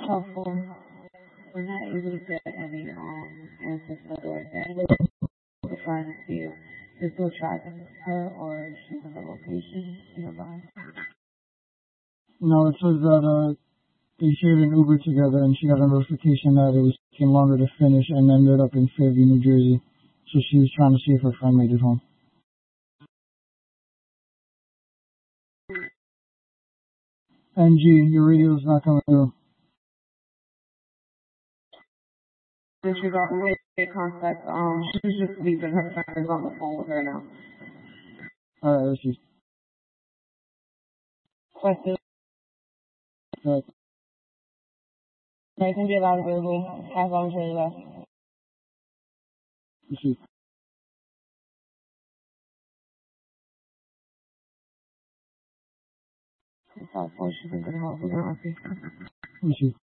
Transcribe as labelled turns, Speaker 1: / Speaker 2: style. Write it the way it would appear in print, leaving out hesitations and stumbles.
Speaker 1: helpful. We're not able to get any answers for the and we're trying to see if they're still tracking her or if she has a location nearby.
Speaker 2: No, it says that they shared an Uber together and she got a notification that it was taking longer to finish and ended up in Fairview, New Jersey. So she was trying to see if her friend made it home. NG, your radio's not coming through.
Speaker 1: Disregard related contact. She's just leaving her friends on the phone with her now.
Speaker 2: Alright, let's see.
Speaker 1: Question. I can be allowed available. Half hour left.
Speaker 2: Let's see.
Speaker 1: South Forest, she's in good health. We're gonna see.
Speaker 2: Let's see.